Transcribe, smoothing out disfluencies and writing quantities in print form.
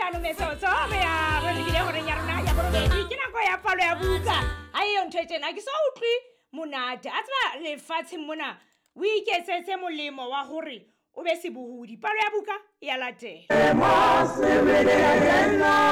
Labohlano Mesoso re ya re lebile horeng ya rona ya borobedi ke nako ya palo ya buka ha eyo ntho e tjena ke so utlwi monate a tseba lefatsheng mona o iketsetse molemo wa hore o be sebohodi palo ya buka e ya latela